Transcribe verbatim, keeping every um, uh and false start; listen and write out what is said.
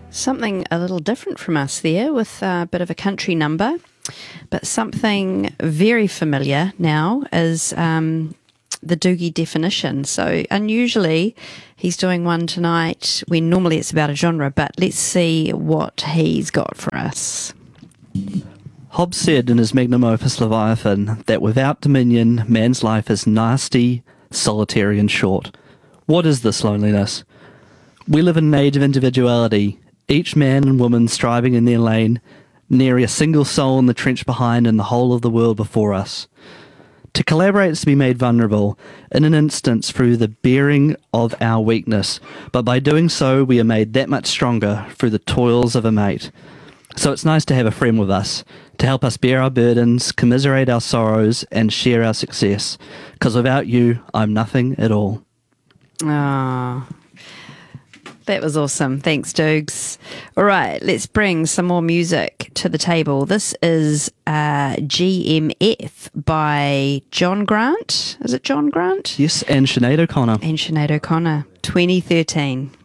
Something a little different from us there with a bit of a country number, but something very familiar now is um, the Doogie definition. So unusually he's doing one tonight when normally it's about a genre, but let's see what he's got for us. Hobbes said in his magnum opus Leviathan that without dominion, man's life is nasty, solitary and short. What is this loneliness? We live in an age of individuality, each man and woman striving in their lane, nary a single soul in the trench behind and the whole of the world before us. To collaborate is to be made vulnerable, in an instance through the bearing of our weakness, but by doing so we are made that much stronger through the toils of a mate. So it's nice to have a friend with us, to help us bear our burdens, commiserate our sorrows, and share our success, because without you, I'm nothing at all. Ah. That was awesome. Thanks, Doogs. All right, let's bring some more music to the table. This is uh, G M F by John Grant. Is it John Grant? Yes, and Sinead O'Connor. And Sinead O'Connor, twenty thirteen.